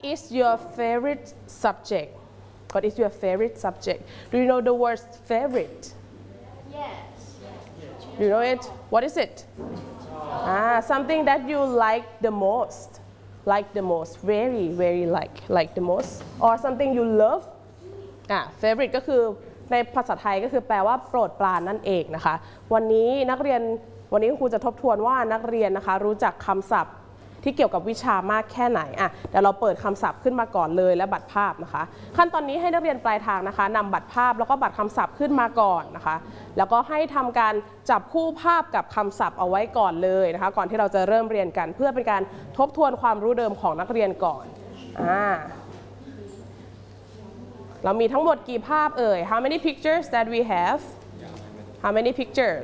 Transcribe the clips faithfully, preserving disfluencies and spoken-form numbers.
is your favorite subject? What is your favorite subject? Do you know the word favorite? Yes. Do you know it? What is it? Ah, something that you like the most. Like the most. Very, very like. Like the most. Or something you love.อ่า favorite ก็คือในภาษาไทยก็คือแปลว่าโปรดปรานนั่นเองนะคะวันนี้นักเรียนวันนี้ครูจะทบทวนว่านักเรียนนะคะรู้จักคำศัพท์ที่เกี่ยวกับวิชามากแค่ไหนอ่ะเดี๋ยวเราเปิดคำศัพท์ขึ้นมาก่อนเลยและบัตรภาพนะคะขั้นตอนนี้ให้นักเรียนปลายทางนะคะนำบัตรภาพแล้วก็บัตรคำศัพท์ขึ้นมาก่อนนะคะแล้วก็ให้ทำการจับคู่ภาพกับคำศัพท์เอาไว้ก่อนเลยนะคะก่อนที่เราจะเริ่มเรียนกันเพื่อเป็นการทบทวนความรู้เดิมของนักเรียนก่อนอ่าเรามีทั้งหมดกี่ภาพเอ่ย How many pictures that we have How many pictures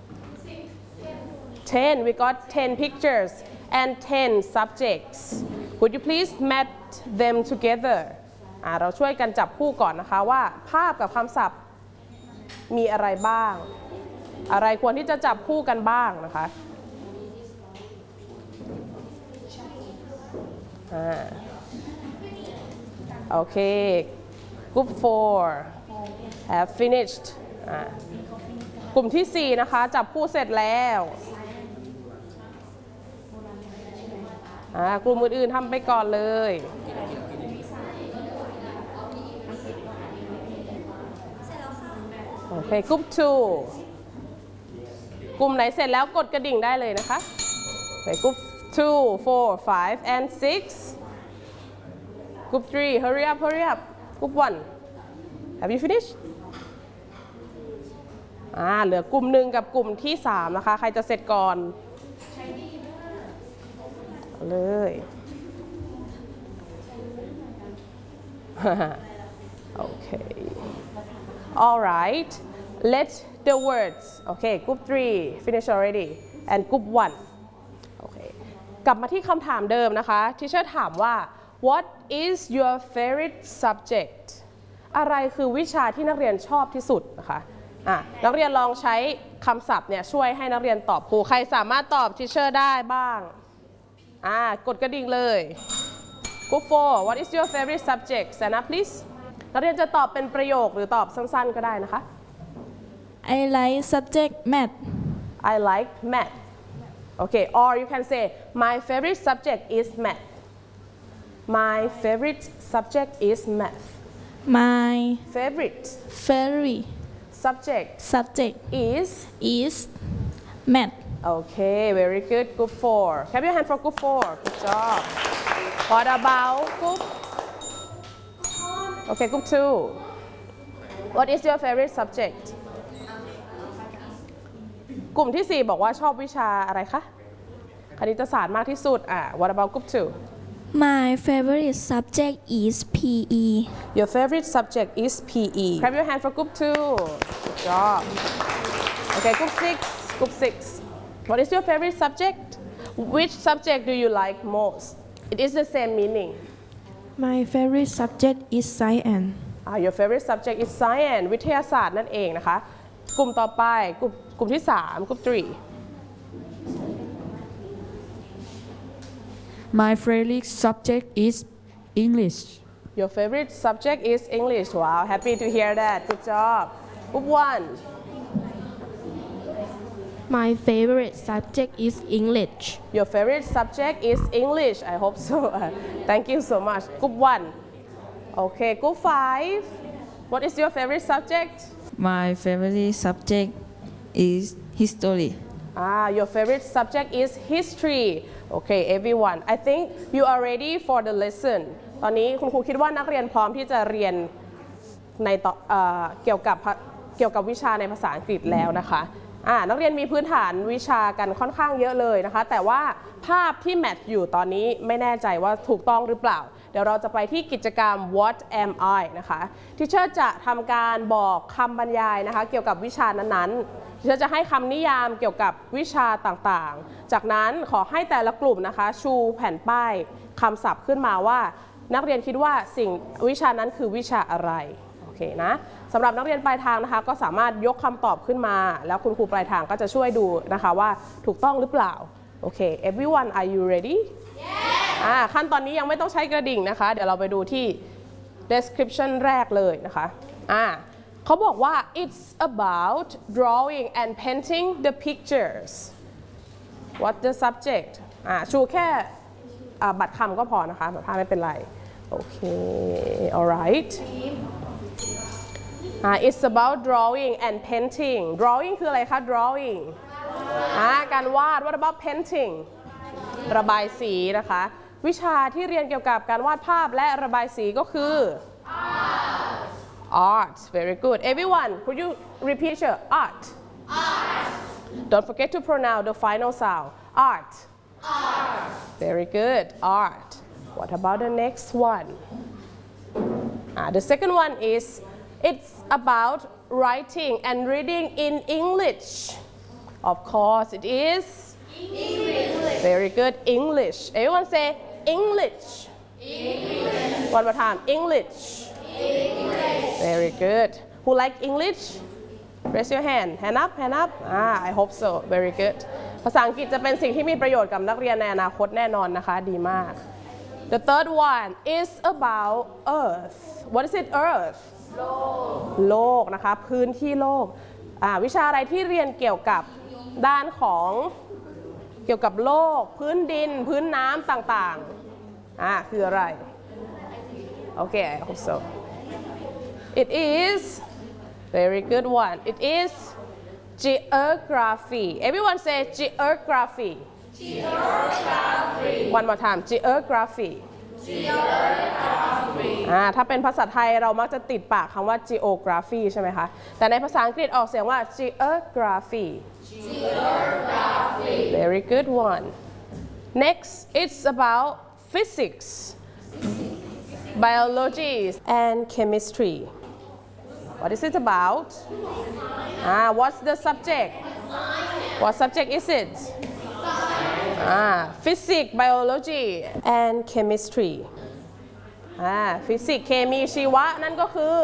ten we got ten pictures and ten subjects Would you please match them together อ่าเราช่วยกันจับคู่ก่อนนะคะว่าภาพกับคำศัพท์มีอะไรบ้างอะไรควรที่จะจับคู่กันบ้างนะคะอ่าโอเคGroup four have finished กลุ่มที่สี่นะคะจับคู่เสร็จแล้วกลุ่มอื่นๆทำไปก่อนเลยโอเค Group two กลุ่มไหนเสร็จแล้วกดกระดิ่งได้เลยนะคะโอเค Group two four five and six Group three hurry up hurry up Group one Have you finished อ่าเหลือกลุ่มหนึ่งกับกลุ่มที่สามนะคะใครจะเสร็จก่อนเลยโอเค alright let the words okay group three finish already and group one โอเคกลับมาที่คำถามเดิมนะคะที่เชิญถามว่า what is your favorite subject อะไรคือวิชาที่นักเรียนชอบที่สุดนะคะอ่ะนักเรียนลองใช้คำศัพท์เนี่ยช่วยให้นักเรียนตอบครูใครสามารถตอบทีเชอร์ได้บ้างอ่ากดกระดิ่งเลย Group four What is your favorite subject Stand up please นักเรียนจะตอบเป็นประโยคหรือตอบสั้นๆก็ได้นะคะ I like subject math I like math Okay or you can say my favorite subject is math My favorite subject is math My favorite favorite subject subject is is math Okay very good Group four Clap your hand for Group four Good job What about Group Okay Group two What is your favorite subject กลุ่มที่สี่บอกว่าชอบวิชาอะไรคะคณิตศาสตร์มากที่สุดอ่ะ What about Group two My favorite subject is พี อี Your favorite subject is พี อี Clap your hand for Group two Good job Okay Group six Group six What is your favorite subject Which subject do you like most It is the same meaning My favorite subject is science ah, Your favorite subject is science วิทยาศาสตร์นั่นเองนะคะกลุ่มต่อไปกลุ่มกลุ่มที่สาม Group three My favorite subject is English. Your favorite subject is English. Wow, happy to hear that. Good job. Group one. My favorite subject is English Your favorite subject is English. I hope so. Thank you so much. Group one. Okay, Group five. What is your favorite subject? My favorite subject is history. Ah, your favorite subject is history. Okay, everyone. I think you are ready for the lesson. ตอนนี้คุณครูคิดว่านักเรียนพร้อมที่จะเรียนในต่อเอ่อเกี่ยวกับเกี่ยวกับวิชาในภาษาอังกฤษแล้วนะคะอ่านักเรียนมีพื้นฐานวิชากันค่อนข้างเยอะเลยนะคะแต่ว่าภาพที่แมทช์อยู่ตอนนี้ไม่แน่ใจว่าถูกต้องหรือเปล่าเดี๋ยวเราจะไปที่กิจกรรม What am I นะคะทีเชอร์จะทำการบอกคำบรรยายนะคะเกี่ยวกับวิชานั้นๆทีเชอร์จะให้คำนิยามเกี่ยวกับวิชาต่างๆจากนั้นขอให้แต่ละกลุ่มนะคะชูแผ่นป้ายคำศัพท์ขึ้นมาว่านักเรียนคิดว่าสิ่งวิชานั้นคือวิชาอะไรโอเคนะสำหรับนักเรียนปลายทางนะคะก็สามารถยกคำตอบขึ้นมาแล้วคุณครูปลายทางก็จะช่วยดูนะคะว่าถูกต้องหรือเปล่าโอเค everyone are you ready yes. อ่าขั้นตอนนี้ยังไม่ต้องใช้กระดิ่งนะคะเดี๋ยวเราไปดูที่ description แรกเลยนะคะอ่าเขาบอกว่า it's about drawing and painting the pictures what the subject อ่าชูแค่บัตรคำก็พอนะคะบัตรภาพไม่เป็นไรโอเค alright อ่า it's about drawing and painting drawing คืออะไรคะ drawing อ่าการวาด what about painting ระบายสีนะคะวิชาที่เรียนเกี่ยวกับการวาดภาพและระบายสีก็คือ art very good everyone could you repeat your art art don't forget to pronounce the final sound art art very good art what about the next one uh, the second one is it's about writing and reading in English of course it is English very good English everyone say English English one more time English English very good who like English raise your hand hand up hand up ah I hope so very good ภาษาอังกฤษจะเป็นสิ่งที่มีประโยชน์กับนักเรียนในอนาคตแน่นอนนะคะดีมาก the third one is about earth what is it earth โลกโลกนะคะพื้นที่โลกอ่าวิชาอะไรที่เรียนเกี่ยวกับด้านของเกี่ยวกับโลกพื้นดินพื้นน้ำต่างๆอ่าคืออะไรโอเค I hope so it is very good one it is geography everyone say geography geography one more time geography geography อ่าถ้าเป็นภาษาไทยเรามักจะติดปากคำว่า geography ใช่ไหมคะแต่ในภาษาอังกฤษออกเสียงว่า geography geography very good one next it's about physics biology and chemistry what is it about ah what's the subject what subject is it ah physics biology and chemistry อ่าฟิสิกส์เคมีชีวะนั่นก็คือ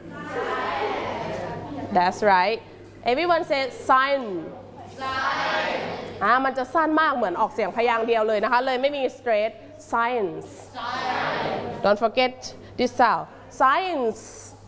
that's right everyone say science อ่ามันจะสั้นมากเหมือนออกเสียงพยางค์เดียวเลยนะคะเลยไม่มี straight science don't forget this sound science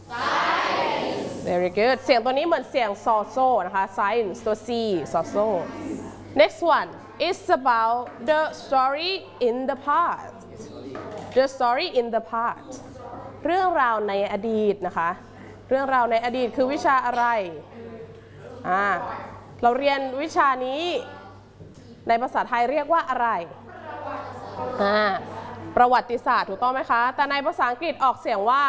very good เสียงตัวนี้เหมือนเสียงซอโซ่นะคะ science ตัว c ซอโซ่ next one is about the story in the past the story in the past เรื่องราวในอดีตนะคะเรื่องราวในอดีตคือวิชาอะไรอ่าเราเรียนวิชานี้ในภาษาไทยเรียกว่าอะไรอ่าประวัติศาสตร์ถูกต้องไหมคะแต่ในภาษาอังกฤษออกเสียงว่า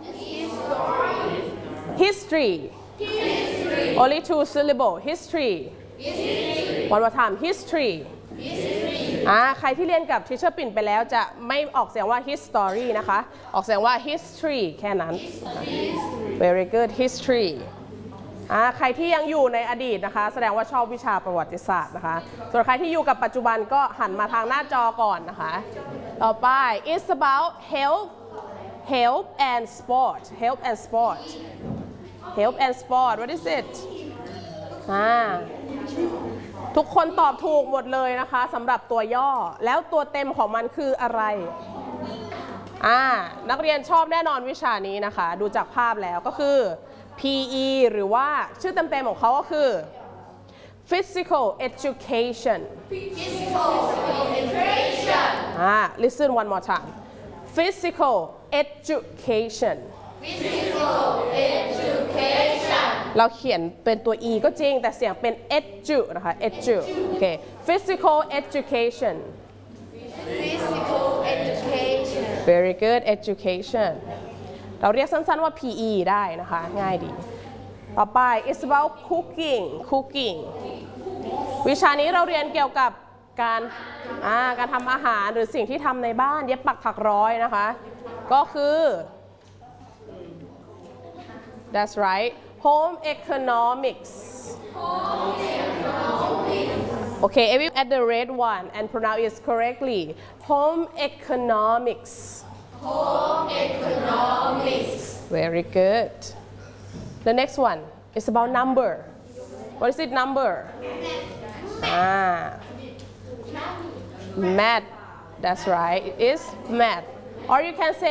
history only two syllable history one more time historyอ่าใครที่เรียนกับทิเชอร์ปิ่นไปแล้วจะไม่ออกเสียงว่า history นะคะออกเสียงว่า history แค่นั้น very good history อ่าใครที่ยังอยู่ในอดีตนะคะแสดงว่าชอบวิชาประวัติศาสตร์นะคะส่วนใครที่อยู่กับปัจจุบันก็หันมาทางหน้าจอก่อนนะคะต่อไป it's about health health and sport health and sport health and sport what is it อ่าทุกคนตอบถูกหมดเลยนะคะสำหรับตัวย่อแล้วตัวเต็มของมันคืออะไรอ่านักเรียนชอบแน่นอนวิชานี้นะคะดูจากภาพแล้วก็คือ พี อี หรือว่าชื่อเต็มๆของเขาก็คือ physical education physical education อ่า listen one more time physical education physical education เราเขียนเป็นตัว e ก็จริงแต่เสียงเป็น edu นะคะ edu โอเค physical education physical education very good education เราเรียกสั้นๆว่า พี อี ได้นะคะง่ายดีต่อไป it's about cooking cooking วิชานี้เราเรียนเกี่ยวกับการการทำอาหารหรือสิ่งที่ทำในบ้านเย็บปักถักร้อยนะคะก็คือ that's right home economics home economics okay everyone at the red one and pronounce it correctly home economics home economics very good the next one is about number what is it number ah math That's right. It is math. Or you can say